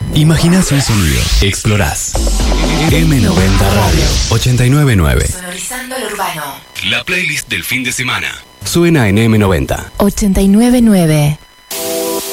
Imaginás un sonido, explorás. M90 Radio 899. Sonorizando lo urbano. La playlist del fin de semana suena en M90 899.